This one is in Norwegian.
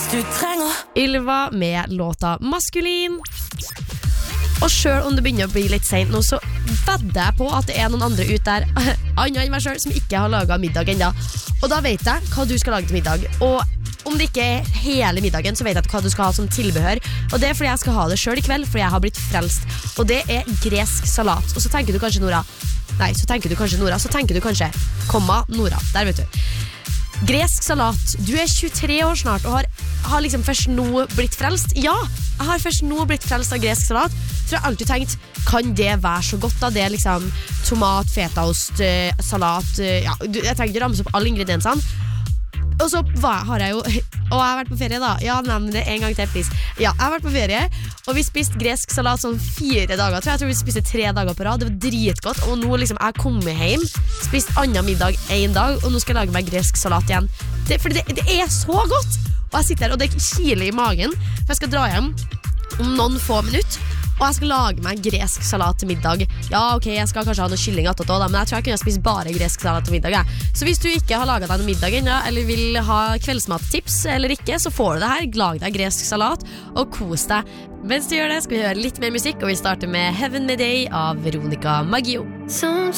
du trenger. Ylva med låta Maskulin. Og selv om det begynner å bli litt sent nå, så vedder jeg på at det noen andre ut der andre enn meg selv som ikke har laget middag enda. Og da vet jeg hva du skal lage til middag. Og om det ikke hele middagen, så vet jeg hva du skal ha som tilbehør. Og det fordi jeg skal ha det selv i kveld, fordi jeg har blitt frelst. Og det gresk salat. Og så tenker du kanskje Nora. Nei, så tenker du kanskje komma Nora. Der vet du. Gresk salat. Du 23 år snart og har liksom først nå blitt frelst. Ja, jeg har først nå blitt frelst av gresk salat. Så jeg har alltid tenkt, kan det være så godt da? Det liksom tomat, fetaost, salat. Ja, jeg trenger ikke ramse opp alle ingrediensene. Og så har jeg jo, og jeg har vært på ferie da. Ja, nevn det en gang til, please. Ja, jeg har vært på ferie, og vi spiste gresk salat sånn 4 dager. Jeg tror vi spiste 3 dager på rad. Det var dritgodt. Og nå liksom, jeg kommet hjem, spist annen middag 1 dag, og nå skal jeg lage meg gresk salat igjen. Fordi det så godt. Og jeg sitter her, og det kiler i magen, for jeg skal dra hjem om noen få minutter. Og jeg skal lage meg gresk salat til middag. Ja, ok, jeg skal kanskje ha noe kylling attåt også, men jeg tror jeg kunne spise bare gresk salat til middag. Så hvis du ikke har laget deg noe middag ennå, eller vil ha kveldsmattips eller ikke, så får du det her. Lag deg gresk salat og kos deg. Mens du gjør det, skal vi høre litt mer musikk, og vi starter med Heaven May Day av Veronica Maggio. Don't